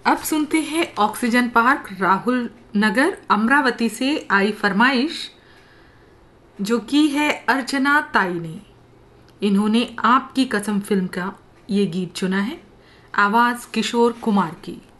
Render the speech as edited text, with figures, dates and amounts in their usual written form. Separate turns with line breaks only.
अब सुनते हैं ऑक्सीजन पार्क राहुल नगर अमरावती से आई फरमाइश, जो की है अर्चना ताई ने। इन्होंने आपकी कसम फिल्म का ये गीत चुना है, आवाज किशोर कुमार की।